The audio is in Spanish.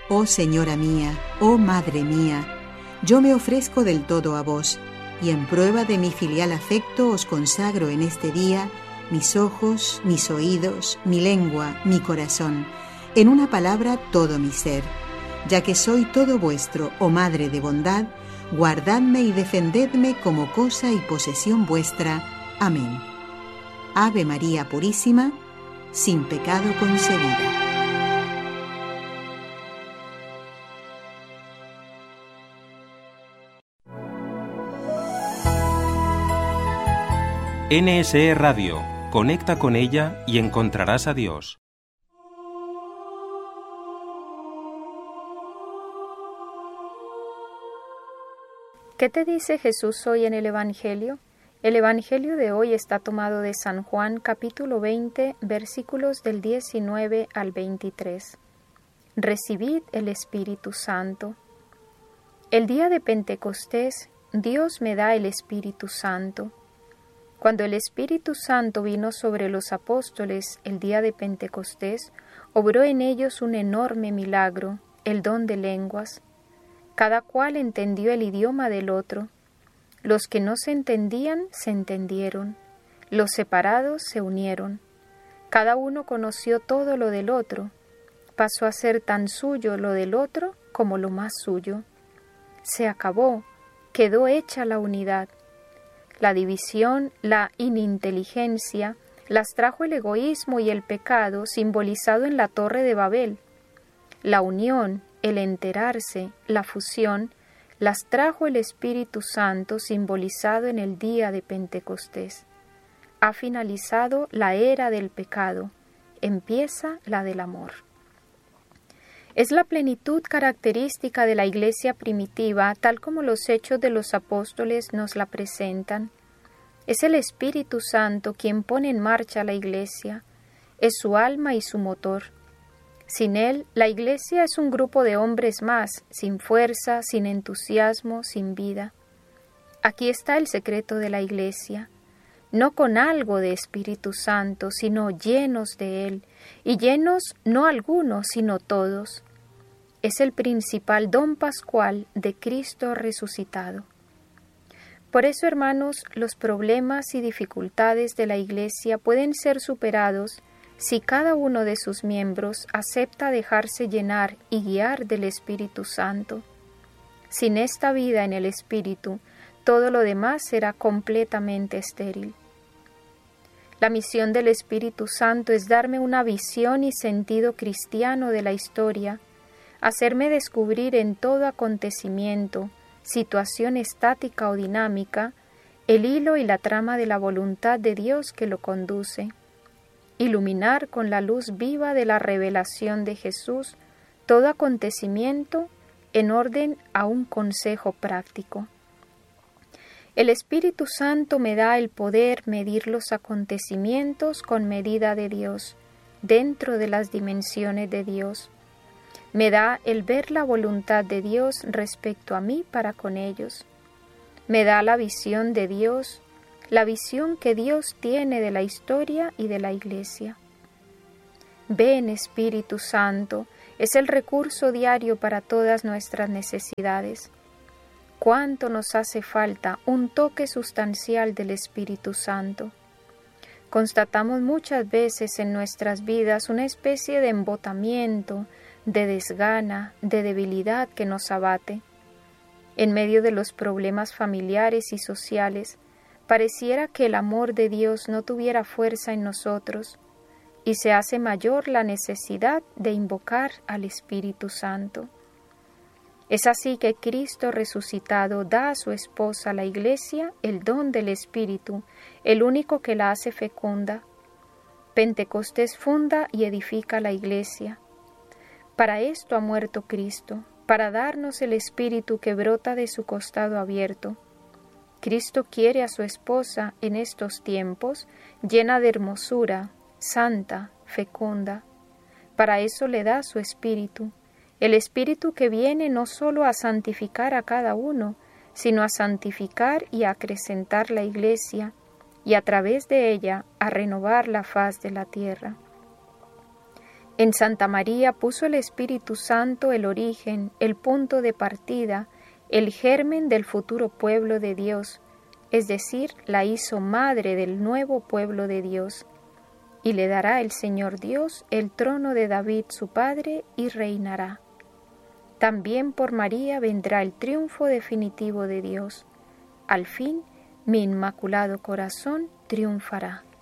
Oh Señora mía, oh Madre mía, yo me ofrezco del todo a vos, y en prueba de mi filial afecto os consagro en este día mis ojos, mis oídos, mi lengua, mi corazón, en una palabra todo mi ser. Ya que soy todo vuestro, oh Madre de bondad, guardadme y defendedme como cosa y posesión vuestra. Amén. Ave María Purísima, sin pecado concebida. NSE Radio. Conecta con ella y encontrarás a Dios. ¿Qué te dice Jesús hoy en el Evangelio? El Evangelio de hoy está tomado de San Juan, capítulo 20, versículos del 19 al 23. Recibid el Espíritu Santo. El día de Pentecostés, Dios me da el Espíritu Santo. Cuando el Espíritu Santo vino sobre los apóstoles el día de Pentecostés, obró en ellos un enorme milagro, el don de lenguas. Cada cual entendió el idioma del otro. Los que no se entendían, se entendieron. Los separados se unieron. Cada uno conoció todo lo del otro. Pasó a ser tan suyo lo del otro como lo más suyo. Se acabó, quedó hecha la unidad. La división, la ininteligencia, las trajo el egoísmo y el pecado simbolizado en la Torre de Babel. La unión, el enterarse, la fusión, las trajo el Espíritu Santo simbolizado en el día de Pentecostés. Ha finalizado la era del pecado, empieza la del amor. Es la plenitud característica de la Iglesia primitiva, tal como los Hechos de los Apóstoles nos la presentan. Es el Espíritu Santo quien pone en marcha la Iglesia, es su alma y su motor. Sin él, la Iglesia es un grupo de hombres más, sin fuerza, sin entusiasmo, sin vida. Aquí está el secreto de la Iglesia, no con algo de Espíritu Santo, sino llenos de él, y llenos no algunos, sino todos. Es el principal don pascual de Cristo resucitado. Por eso, hermanos, los problemas y dificultades de la Iglesia pueden ser superados si cada uno de sus miembros acepta dejarse llenar y guiar del Espíritu Santo. Sin esta vida en el Espíritu, todo lo demás será completamente estéril. La misión del Espíritu Santo es darme una visión y sentido cristiano de la historia, hacerme descubrir en todo acontecimiento, situación estática o dinámica, el hilo y la trama de la voluntad de Dios que lo conduce, iluminar con la luz viva de la revelación de Jesús todo acontecimiento en orden a un consejo práctico. El Espíritu Santo me da el poder medir los acontecimientos con medida de Dios, dentro de las dimensiones de Dios. Me da el ver la voluntad de Dios respecto a mí para con ellos. Me da la visión de Dios, la visión que Dios tiene de la historia y de la Iglesia. Ven, Espíritu Santo, es el recurso diario para todas nuestras necesidades. ¿Cuánto nos hace falta un toque sustancial del Espíritu Santo? Constatamos muchas veces en nuestras vidas una especie de embotamiento, de desgana, de debilidad que nos abate. En medio de los problemas familiares y sociales, pareciera que el amor de Dios no tuviera fuerza en nosotros y se hace mayor la necesidad de invocar al Espíritu Santo. Es así que Cristo resucitado da a su esposa, la Iglesia, el don del Espíritu, el único que la hace fecunda. Pentecostés funda y edifica la Iglesia. Para esto ha muerto Cristo, para darnos el Espíritu que brota de su costado abierto. Cristo quiere a su esposa en estos tiempos llena de hermosura, santa, fecunda. Para eso le da su Espíritu, el Espíritu que viene no solo a santificar a cada uno, sino a santificar y a acrecentar la Iglesia, y a través de ella a renovar la faz de la tierra. En Santa María puso el Espíritu Santo el origen, el punto de partida, el germen del futuro pueblo de Dios, es decir, la hizo madre del nuevo pueblo de Dios. Y le dará el Señor Dios el trono de David su padre y reinará. También por María vendrá el triunfo definitivo de Dios. Al fin, mi inmaculado corazón triunfará.